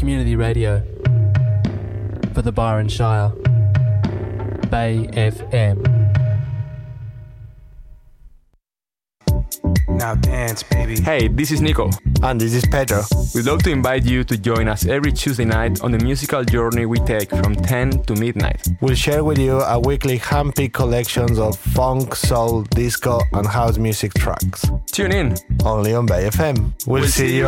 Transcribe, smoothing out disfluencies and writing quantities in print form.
community radio for the Byron Shire. Bay FM. Now dance, baby. Hey, this is Nico. And this is Pedro. We'd love to invite you to join us every Tuesday night on the musical journey we take from 10 to midnight. We'll share with you a weekly hand-picked collections of funk, soul, disco and house music tracks. Tune in. Only on Bay FM. We'll see you